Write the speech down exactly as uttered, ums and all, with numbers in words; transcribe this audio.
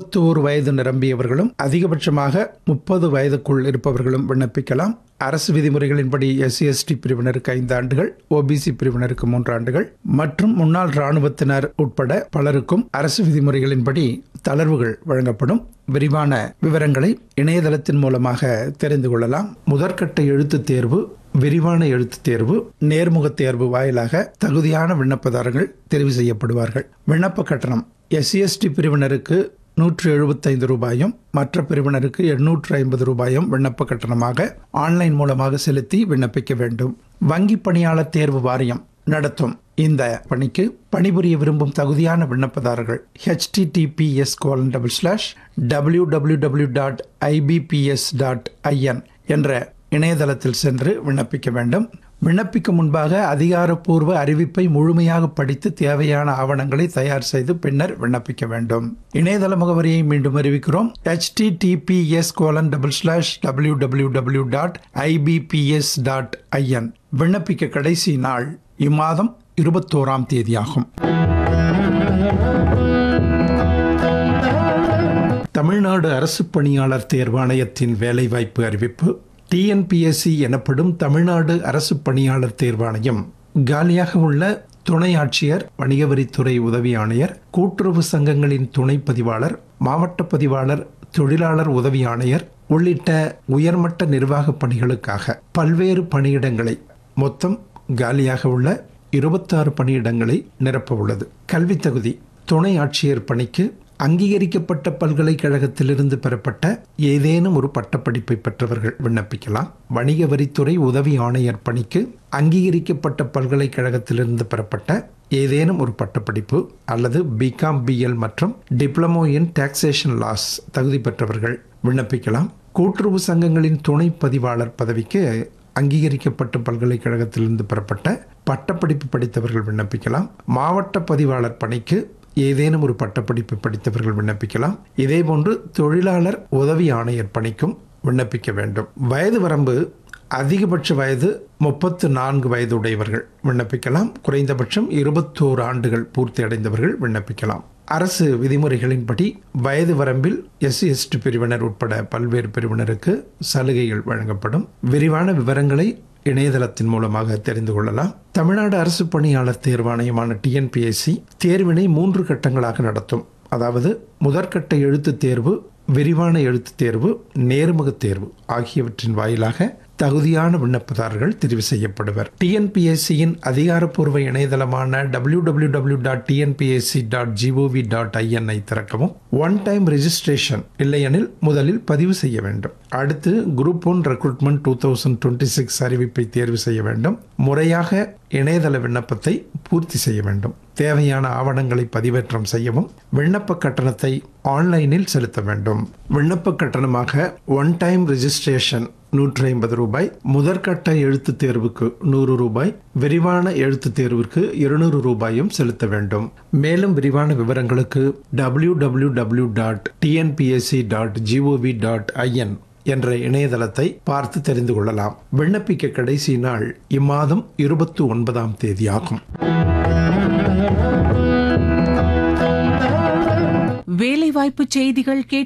இருபத்தோரு வயது நிரம்பியவர்களும் அதிகபட்சமாக முப்பது வயதுக்குள் இருப்பவர்களும் விண்ணப்பிக்கலாம். அரசு விதிமுறைகளின்படி எஸ்சி எஸ்டி பிரிவினருக்கு ஐந்து ஆண்டுகள், ஓபிசி பிரிவினருக்கு மூன்று ஆண்டுகள் மற்றும் முன்னாள் ராணுவத்தினர் உட்பட பலருக்கும் அரசு விதிமுறைகளின்படி தளர்வுகள் வழங்கப்படும். விரிவான விவரங்களை இணையதளத்தின் மூலமாக தெரிந்து கொள்ளலாம். முதற்கட்ட எழுத்துத் தேர்வு, விரிவான எழுத்துத் தேர்வு, நேர்முக தேர்வு வாயிலாக தகுதியான விண்ணப்பதாரர்கள் தெரிவு செய்யப்படுவார்கள். விண்ணப்ப கட்டணம் எஸ்சி எஸ்டி பிரிவினருக்கு நூற்று எழுபத்தைந்து ரூபாயும் மற்ற பிரிவினருக்கு எண்ணூற்று ஐம்பது ரூபாயும் விண்ணப்ப கட்டணமாக ஆன்லைன் மூலமாக செலுத்தி விண்ணப்பிக்க வேண்டும். வங்கி பணியாளர் தேர்வு வாரியம் நடத்தும் இந்த பணிக்கு பணிபுரிய விரும்பும் தகுதியான விண்ணப்பதாரர்கள் https colon double slash W W W dot IBPS dot IN என்ற இணையதளத்தில் சென்று விண்ணப்பிக்க வேண்டும். விண்ணப்பிக்க முன்பாக அதிகாரப்பூர்வ அறிவிப்பை முழுமையாக படித்து தேவையான ஆவணங்களை தயார் செய்து பின்னர் விண்ணப்பிக்க வேண்டும். இணையதள முகவரியை மீண்டும் அறிவிக்கிறோம். https colon double slash W W W dot IBPS dot IN. விண்ணப்பிக்க கடைசி நாள் இம்மாதம் இருபத்தோராம் தேதியாகும். தமிழ்நாடு அரசு பணியாளர் தேர்வாணையத்தின் வேலைவாய்ப்பு அறிவிப்பு. டிஎன்பிஎஸ்சி எனப்படும் தமிழ்நாடு அரசு பணியாளர் தேர்வாணையம் காலியாக உள்ள துணை ஆட்சியர், வணிக வரித்துறை உதவி ஆணையர், கூட்டுறவு சங்கங்களின் துணை பதிவாளர், மாவட்ட பதிவாளர், தொழிலாளர் உதவி ஆணையர் உள்ளிட்ட உயர்மட்ட நிர்வாக பணிகளுக்காக பல்வேறு பணியிடங்களை, மொத்தம் காலியாக உள்ள இருபத்தாறு பணியிடங்களை நிரப்ப உள்ளது. கல்வி தகுதி: துணை ஆட்சியர் பணிக்கு அங்கீகரிக்கப்பட்ட பல்கலைக்கழகத்திலிருந்து பெறப்பட்ட ஏதேனும் ஒரு பட்டப்படிப்பை பெற்றவர்கள் விண்ணப்பிக்கலாம். வணிக வரித்துறை உதவி ஆணையர் பணிக்கு அங்கீகரிக்கப்பட்ட பல்கலைக்கழகத்திலிருந்து பெறப்பட்ட ஏதேனும் ஒரு பட்டப்படிப்பு அல்லது பிகாம், பிஎல் மற்றும் டிப்ளமோ இன் டாக்ஸேஷன் லாஸ் தகுதி பெற்றவர்கள் விண்ணப்பிக்கலாம். கூட்டுறவு சங்கங்களின் துணை பதிவாளர் பதவிக்கு அங்கீகரிக்கப்பட்ட பல்கலைக்கழகத்திலிருந்து பெறப்பட்ட பட்டப்படிப்பு படித்தவர்கள் விண்ணப்பிக்கலாம். மாவட்ட பதிவாளர் பணிக்கு ஏதேனும் ஒரு பட்டப்படிப்பு படித்தவர்கள் விண்ணப்பிக்கலாம். இதேபோன்று தொழிலாளர் உதவி ஆணையர் பணிக்கும் விண்ணப்பிக்க வேண்டும். வயது வரம்பு: அதிகபட்ச வயது முப்பத்து நான்கு வயது உடையவர்கள் விண்ணப்பிக்கலாம். குறைந்தபட்சம் இருபத்தோரு ஆண்டுகள் பூர்த்தி அடைந்தவர்கள் விண்ணப்பிக்கலாம். அரசு விதிமுறைகளின்படி வயது வரம்பில் எஸ்சி எஸ்டி பிரிவினர் உட்பட பல்வேறு பிரிவினருக்கு சலுகைகள் வழங்கப்படும். விரிவான விவரங்களை இணையதளத்தின் மூலமாக தெரிந்து கொள்ளலாம். தமிழ்நாடு அரசு பணியாளர் தேர்வாணையமான டிஎன்பிஎஸ்சி தேர்வினை மூன்று கட்டங்களாக நடத்தும். அதாவது முதற்கட்ட எழுத்துத் தேர்வு, விரிவான எழுத்துத் தேர்வு, நேர்முக தேர்வு ஆகியவற்றின் வாயிலாக தகுதியான விண்ணப்பதாரர்கள் தெரிவு செய்யப்படுவர். டிஎன்பிஎஸ்சியின் அதிகாரப்பூர்வ இணையதளமான W W W dot TNPSC dot gov dot IN ஐ திறக்கவும். ஒன் டைம் ரெஜிஸ்ட்ரேஷன் இல்லையெனில் முதலில் பதிவு செய்ய வேண்டும். அடுத்து group one recruitment two thousand twenty six அறிவிப்பை தேர்வு செய்ய வேண்டும். முறையாக இணையதள விண்ணப்பத்தை பூர்த்தி செய்ய வேண்டும். தேவையான ஆவணங்களை பதிவேற்றம் செய்யவும். விண்ணப்ப கட்டணத்தை ஆன்லைனில் செலுத்த வேண்டும். விண்ணப்ப கட்டணமாக ஒன் டைம் ரெஜிஸ்ட்ரேஷன் நூற்றி ஐம்பது ரூபாய், முதற்கட்ட எழுத்து தேர்வுக்கு நூறு ரூபாய், விரிவான எழுத்து தேர்விற்கு இருநூறு ரூபாயும் செலுத்த வேண்டும். மேலும் விரிவான விவரங்களுக்கு W W W dot TNPSC dot gov dot IN என்ற இணையதளத்தை பார்த்து தெரிந்து கொள்ளலாம். விண்ணப்பிக்க கடைசி நாள் இம்மாதம் இருபத்தி ஒன்பதாம் தேதியாகும். வேலைவாய்ப்பு செய்திகள் கேட்டு